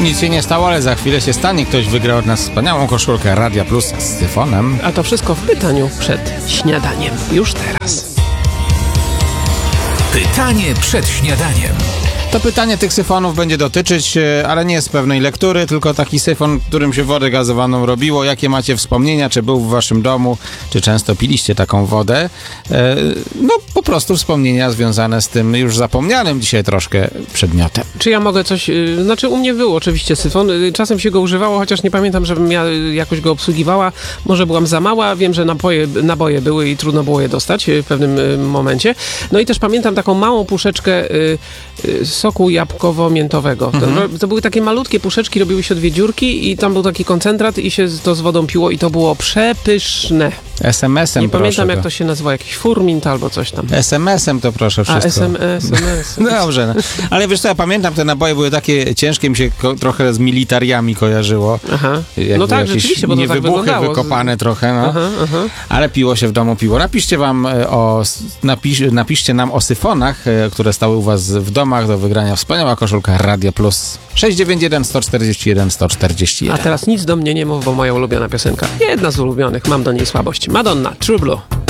nic się nie stało, ale za chwilę się stanie. Ktoś wygrał od nas wspaniałą koszulkę Radia Plus z syfonem. A to wszystko w pytaniu przed śniadaniem. Już teraz. Pytanie przed śniadaniem. To pytanie tych syfonów będzie dotyczyć, ale nie z pewnej lektury, tylko taki syfon, którym się wodę gazowaną robiło. Jakie macie wspomnienia? Czy był w waszym domu? Czy często piliście taką wodę? No po prostu wspomnienia związane z tym już zapomnianym dzisiaj troszkę przedmiotem. Czy ja mogę coś... Znaczy u mnie był oczywiście syfon. Czasem się go używało, chociaż nie pamiętam, żebym ja jakoś go obsługiwała. Może byłam za mała. Wiem, że naboje były i trudno było je dostać w pewnym momencie. No i też pamiętam taką małą puszeczkę soku jabłkowo-miętowego. To były takie malutkie puszeczki, robiły się 2 dziurki i tam był taki koncentrat i się to z wodą piło i to było przepyszne. SMS-em Nie proszę. pamiętam jak to się nazywa, jakiś furmint albo coś tam. SMS-em to proszę wszystko. SMS. No dobrze, no. Ale wiesz co, ja pamiętam, te naboje były takie ciężkie, mi się trochę z militariami kojarzyło. Aha. Jakby no tak, jakieś rzeczywiście, bo to tak wybuchy wyglądało. wykopane trochę, no. Aha. Ale piło się w domu, piło. Napiszcie nam o syfonach, które stały u was w domach do wygrania. Wspaniała koszulka Radia Plus. 691 141 141. A teraz nic do mnie nie mów, bo moja ulubiona piosenka. Jedna z ulubionych, mam do niej słabość. Madonna, True Blue.